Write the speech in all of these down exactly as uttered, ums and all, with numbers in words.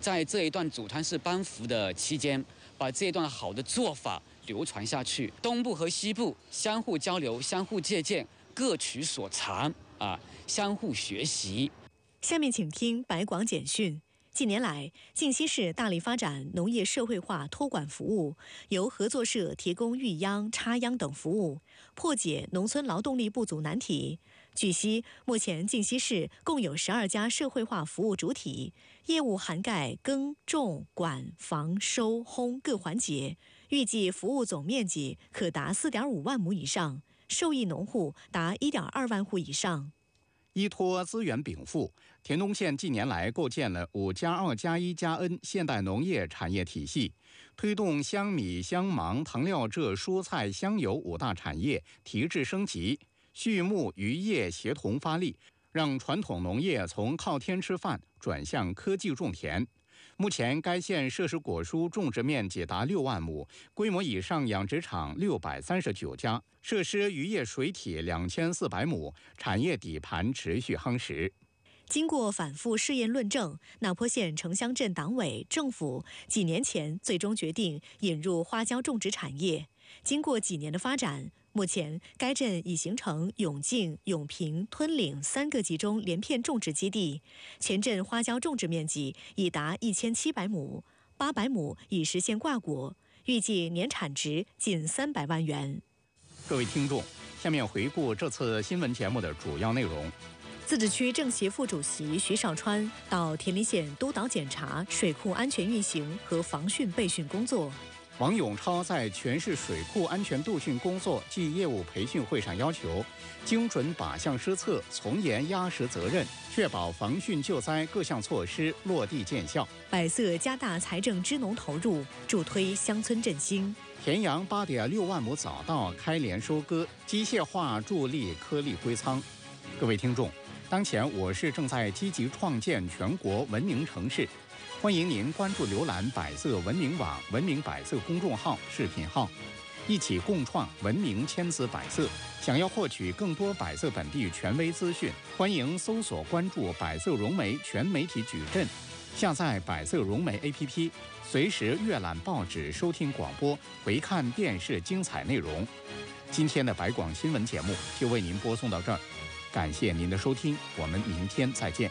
在这一段组团式颁服的期间，把这一段好的做法流传下去，东部和西部相互交流、相互借鉴，各取所长啊，相互学习。 下面请听百广简讯。近年来，靖西市大力发展农业社会化托管服务，由合作社提供育秧、插秧等服务，破解农村劳动力不足难题。据悉，目前靖西市共有十二家社会化服务主体，业务涵盖耕、种、管、防、收、烘各环节，预计服务总面积可达四点五万亩以上，受益农户达一点二万户以上。 依托资源禀赋，田东县近年来构建了五加二加一加 N 现代农业产业体系，推动香米、香芒、糖料蔗、蔬菜、香油五大产业提质升级，畜牧渔业协同发力，让传统农业从靠天吃饭转向科技种田。目前，该县摄食果蔬种植面积达六万亩，规模以上养殖场六百三十九家，设施渔业水体两千四百亩，产业底盘持续夯实。 经过反复试验论证，那坡县城乡镇党委政府几年前最终决定引入花椒种植产业。经过几年的发展，目前该镇已形成永靖、永平、吞岭三个集中连片种植基地，全镇花椒种植面积已达一千七百亩，八百亩已实现挂果，预计年产值近三百万元。 各位听众，下面回顾这次新闻节目的主要内容。 自治区政协副主席徐绍川到田林县督导检查水库安全运行和防汛备汛工作。 王永超在全市水库安全度汛工作暨业务培训会上要求，精准靶向施策，从严压实责任，确保防汛救灾各项措施落地见效。 百色加大财政支农投入，助推乡村振兴。 田阳八点六万亩早稻开镰收割，机械化助力颗粒归仓。各位听众，当前我市正在积极创建全国文明城市。欢迎您关注浏览百色文明网、文明百色公众号、视频号，一起共创文明千姿百色。想要获取更多百色本地权威资讯，欢迎搜索关注百色融媒全媒体矩阵，下载百色融媒 A P P， 随时阅览报纸、收听广播、回看电视精彩内容。今天的百广新闻节目就为您播送到这儿，感谢您的收听，我们明天再见。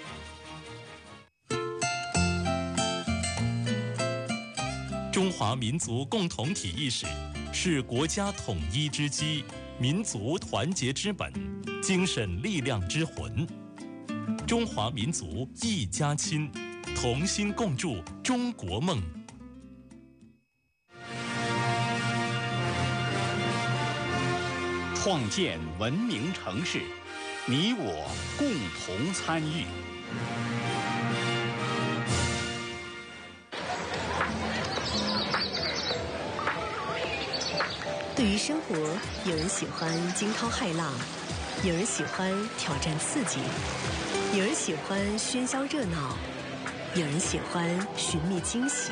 中华民族共同体意识是国家统一之基，民族团结之本，精神力量之魂。中华民族一家亲，同心共筑中国梦。 创建文明城市，你我共同参与。 对于生活，有人喜欢惊涛骇浪，有人喜欢挑战刺激，有人喜欢喧嚣热闹，有人喜欢寻觅惊喜。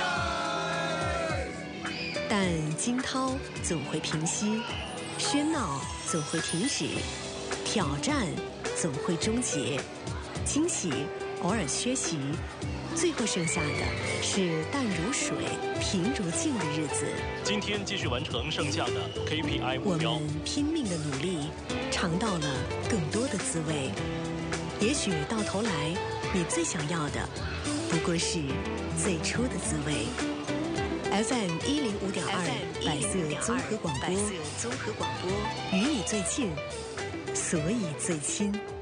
但惊涛总会平息，喧闹总会停止，挑战总会终结，惊喜偶尔缺席，最后剩下的是淡如水、平如镜的日子。 今天继续完成剩下的 K P I 目标。 我们拼命的努力，尝到了更多的滋味。也许到头来，你最想要的不过是最初的滋味。F M 一零五点二，百色综合广播，综合广播与你最近，所以最亲。